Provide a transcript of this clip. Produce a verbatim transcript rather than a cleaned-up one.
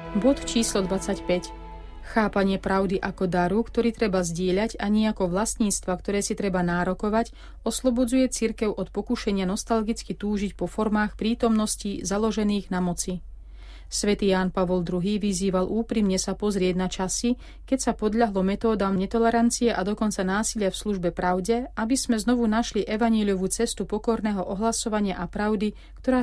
Bod číslo dvadsaťpäť. Chápanie pravdy ako daru, ktorý treba zdieľať, a nie ako vlastníctva, ktoré si treba nárokovať, oslobodzuje cirkev od pokušenia nostalgicky túžiť po formách prítomnosti založených na moci. Svätý Ján Pavol druhý vyzýval úprimne sa pozrieť na časy, keď sa podľahlo metódam netolerancie a dokonca násilia v službe pravde, aby sme znovu našli evaníliovú cestu pokorného ohlasovania a pravdy, ktorá